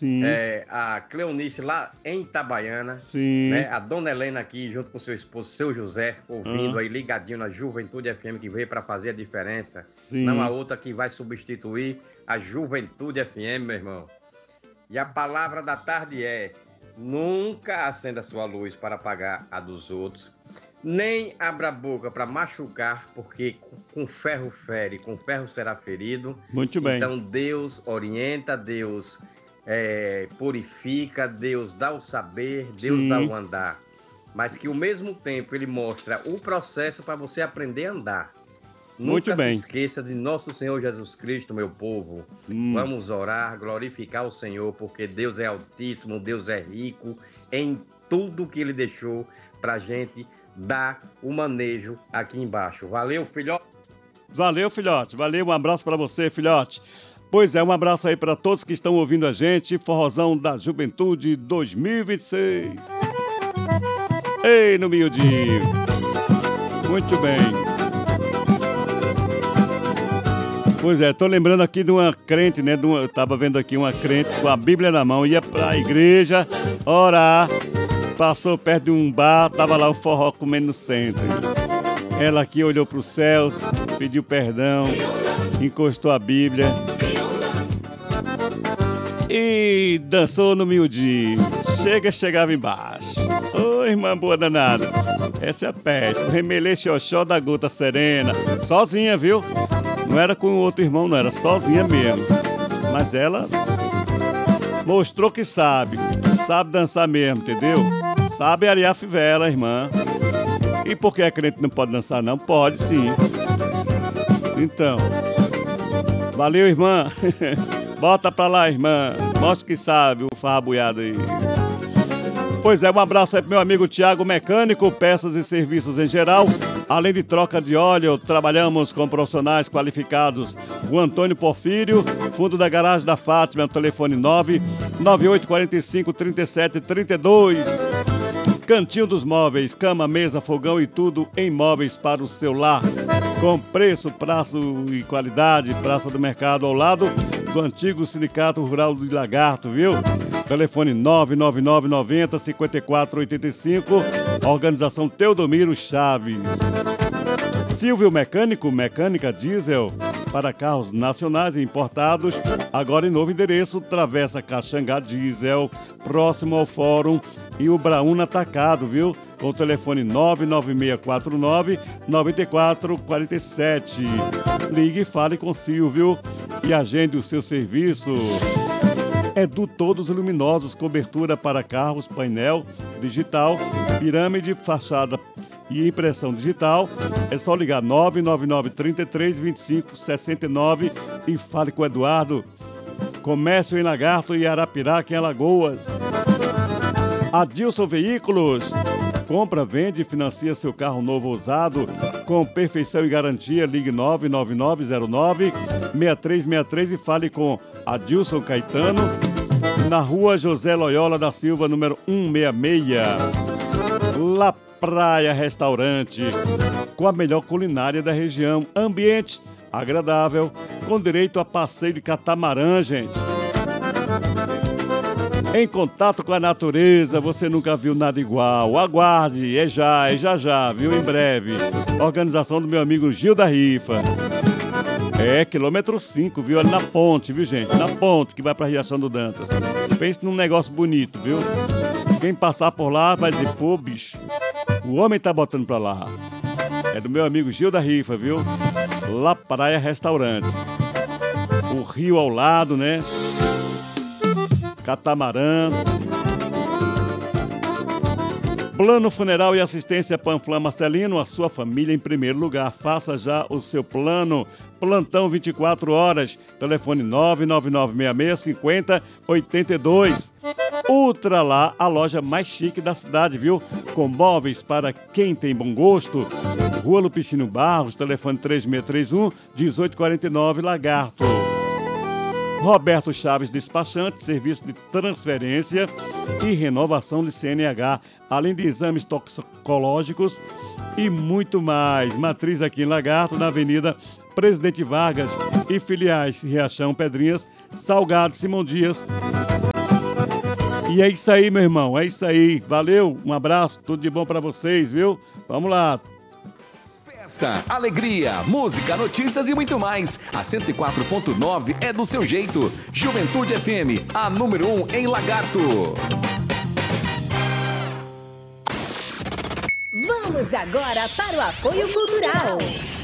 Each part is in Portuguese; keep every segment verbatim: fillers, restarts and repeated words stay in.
Sim. É, a Cleonice lá em Itabaiana. Sim. Né? A Dona Helena aqui, junto com seu esposo, seu José, ouvindo Ah. aí, ligadinho na Juventude F M, que veio para fazer a diferença. Sim. Não há outra que vai substituir a Juventude F M, meu irmão. E a palavra da tarde é: nunca acenda sua luz para apagar a dos outros, nem abra a boca para machucar, porque com ferro fere, com ferro será ferido. Muito bem. Então Deus orienta, Deus é, purifica, Deus dá o saber, Deus Sim. dá o andar. Mas que ao mesmo tempo Ele mostra o processo para você aprender a andar. Muito Nunca bem. se esqueça de nosso Senhor Jesus Cristo, meu povo. Hum. Vamos orar, glorificar o Senhor, porque Deus é altíssimo, Deus é rico em tudo que Ele deixou pra gente dar o manejo aqui embaixo. Valeu, filhote. Valeu, filhote. Valeu, um abraço para você, filhote. Pois é, um abraço aí para todos que estão ouvindo a gente. Forrozão da Juventude dois mil e vinte e seis. Ei, no miudinho. Muito bem. Pois é, tô lembrando aqui de uma crente, né? De uma, eu tava vendo aqui uma crente com a Bíblia na mão, ia pra igreja orar, passou perto de um bar, tava lá o forró comendo no centro. Ela aqui olhou pros céus, pediu perdão, encostou a Bíblia e dançou no miudinho. Chega, chegava embaixo. Ô, irmã boa danada, essa é a peste, o remelê xoxó da gota serena, sozinha, viu? Não era com o outro irmão, não, era sozinha mesmo. Mas ela mostrou que sabe, sabe dançar mesmo, entendeu? Sabe arear a fivela, irmã. E por que a crente não pode dançar, não? Pode, sim. Então, valeu, irmã. Bota pra lá, irmã. Mostra que sabe o farrabuiado aí. Pois é, um abraço aí pro meu amigo Tiago Mecânico, peças e serviços em geral. Além de troca de óleo, trabalhamos com profissionais qualificados. O Antônio Porfírio, fundo da garagem da Fátima, telefone nove nove oito quatro cinco, três sete três dois. Cantinho dos Móveis, cama, mesa, fogão e tudo em móveis para o seu lar. Com preço, prazo e qualidade, Praça do Mercado ao lado do antigo Sindicato Rural de Lagarto, viu? Telefone nove nove nove nove zero cinco quatro oito cinco, organização Teodomiro Chaves. Silvio Mecânico, mecânica diesel para carros nacionais e importados, agora em novo endereço, Travessa Caxangá Diesel, próximo ao Fórum e o Braúna Atacado, viu? Com o telefone nove nove seis quatro nove nove quatro quatro sete. Ligue e fale com Silvio e agende o seu serviço. É do Todos Luminosos, cobertura para carros, painel digital, pirâmide, fachada e impressão digital. É só ligar nove nove nove, três três, dois cinco seis nove e fale com o Eduardo. Comércio em Lagarto e Arapiraca, em Alagoas. Adilson Veículos. Compra, vende e financia seu carro novo ou usado com perfeição e garantia. Ligue nove nove nove zero nove seis três seis três e fale com Adilson Caetano, na rua José Loyola da Silva, número cento e sessenta e seis. La Praia Restaurante, com a melhor culinária da região. Ambiente agradável, com direito a passeio de catamarã, gente. Em contato com a natureza, você nunca viu nada igual. Aguarde, é já, é já já, viu? Em breve. Organização do meu amigo Gil da Rifa. É, quilômetro cinco, viu? Ali na ponte, viu, gente? Na ponte que vai pra Riachão do Dantas. Pense num negócio bonito, viu? Quem passar por lá vai dizer, pô, bicho, o homem tá botando pra lá. É do meu amigo Gil da Rifa, viu? La Praia Restaurantes. O rio ao lado, né? Catamarã. Plano Funeral e Assistência Panflã Marcelino, a sua família em primeiro lugar. Faça já o seu plano. Plantão vinte e quatro horas. Telefone nove nove nove seis seis cinco zero oito dois. Ultra lá, a loja mais chique da cidade, viu? Com móveis para quem tem bom gosto. Rua Lupicínio Barros, telefone três seis três um, um oito quatro nove, Lagarto. Roberto Chaves Despachante, serviço de transferência e renovação de C N H, além de exames toxicológicos e muito mais. Matriz aqui em Lagarto, na Avenida Presidente Vargas e filiais Riachão, Pedrinhas, Salgado, Simão Dias E é isso aí, meu irmão, é isso aí. Valeu, um abraço, tudo de bom pra vocês, viu? Vamos lá. Festa, alegria, música, notícias e muito mais. A cento e quatro ponto nove é do seu jeito. Juventude F M, a número um em Lagarto. Vamos agora para o apoio cultural.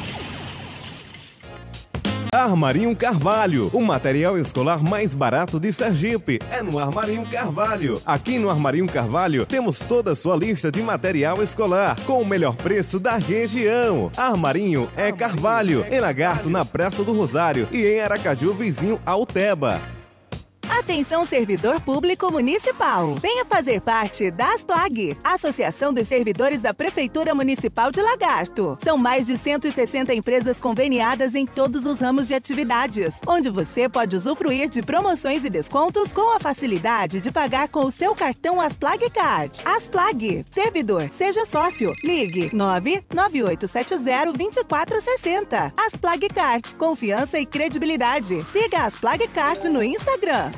Armarinho Carvalho, o material escolar mais barato de Sergipe. É no Armarinho Carvalho. Aqui no Armarinho Carvalho temos toda a sua lista de material escolar com o melhor preço da região. Armarinho é Carvalho, em Lagarto, na Praça do Rosário, e em Aracaju, vizinho ao Teba. Atenção, servidor público municipal. Venha fazer parte da ASPLAG, Associação dos Servidores da Prefeitura Municipal de Lagarto. São mais de cento e sessenta empresas conveniadas em todos os ramos de atividades, onde você pode usufruir de promoções e descontos com a facilidade de pagar com o seu cartão ASPLAG Card. ASPLAG. Servidor, seja sócio. Ligue nove nove oito sete zero, dois quatro seis zero. ASPLAG Card. Confiança e credibilidade. Siga a ASPLAG Card no Instagram.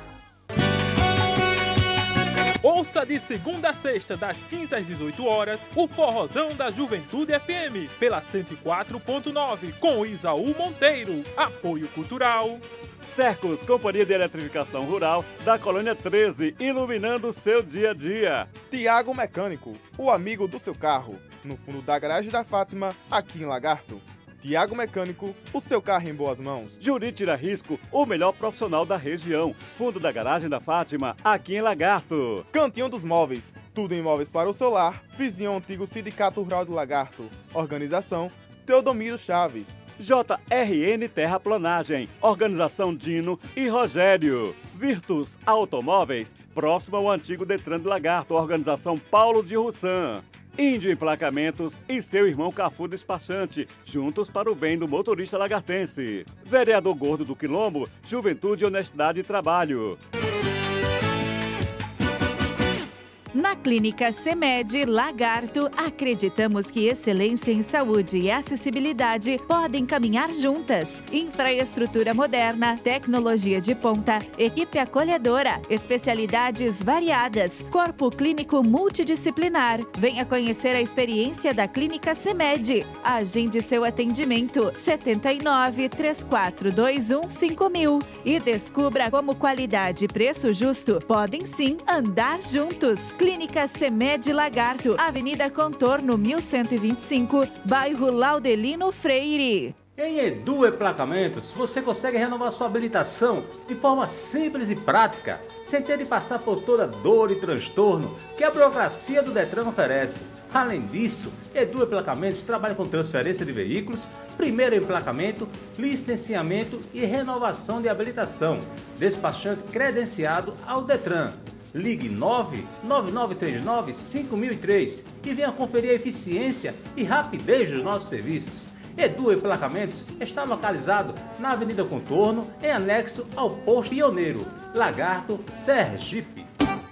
Ouça de segunda a sexta, das quinze às dezoito horas, o Forrozão da Juventude F M, pela cento e quatro ponto nove, com Isaú Monteiro. Apoio cultural. Cercos, Companhia de Eletrificação Rural da Colônia treze, iluminando o seu dia a dia. Tiago Mecânico, o amigo do seu carro, no fundo da garagem da Fátima, aqui em Lagarto. Tiago Mecânico, o seu carro em boas mãos. Juri Tira Risco, o melhor profissional da região. Fundo da garagem da Fátima, aqui em Lagarto. Cantinho dos Móveis, tudo em móveis para o seu lar. Vizinho antigo Sindicato Rural do Lagarto. Organização Teodomiro Chaves. J R N Terraplanagem, Organização Dino e Rogério. Virtus Automóveis, próximo ao antigo Detran do Lagarto, Organização Paulo de Russan. Índio Emplacamentos e seu irmão Cafu Despachante, juntos para o bem do motorista lagartense. Vereador Gordo do Quilombo, Juventude, Honestidade e Trabalho. Na Clínica CEMED Lagarto, acreditamos que excelência em saúde e acessibilidade podem caminhar juntas. Infraestrutura moderna, tecnologia de ponta, equipe acolhedora, especialidades variadas, corpo clínico multidisciplinar. Venha conhecer a experiência da Clínica CEMED. Agende seu atendimento setenta e nove, três quatro dois um, cinco mil e descubra como qualidade e preço justo podem sim andar juntos. Clínica CEMED Lagarto, Avenida Contorno mil cento e vinte e cinco, bairro Laudelino Freire. Em Edu Emplacamentos, você consegue renovar sua habilitação de forma simples e prática, sem ter de passar por toda dor e transtorno que a burocracia do Detran oferece. Além disso, Edu Emplacamentos trabalha com transferência de veículos, primeiro emplacamento, licenciamento e renovação de habilitação. Despachante credenciado ao Detran. Ligue nove nove nove três nove, cinco mil e três e venha conferir a eficiência e rapidez dos nossos serviços. Edu Emplacamentos está localizado na Avenida Contorno, em anexo ao Posto Pioneiro, Lagarto, Sergipe.